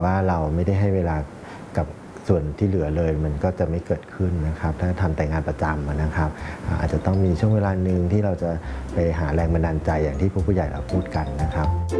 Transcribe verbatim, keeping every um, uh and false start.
ว่าเราไม่ได้ให้เวลากับส่วนที่เหลือเลยมันก็จะไม่เกิดขึ้นนะครับถ้าทำแต่งานประจำนะครับอาจจะต้องมีช่วงเวลาหนึ่งที่เราจะไปหาแรงบันดาลใจอย่างที่ผู้ใหญ่เราพูดกันนะครับ